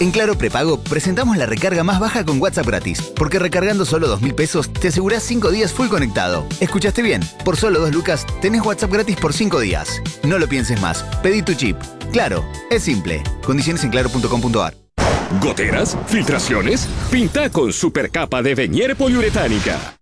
En Claro Prepago presentamos la recarga más baja con WhatsApp gratis, porque recargando solo 2.000 pesos te asegurás 5 días full conectado. ¿Escuchaste bien? Por solo 2 lucas tenés WhatsApp gratis por 5 días. No lo pienses más, pedí tu chip. Claro, es simple. Condiciones en claro.com.ar. ¿Goteras? ¿Filtraciones? Pinta con supercapa de Venier poliuretánica.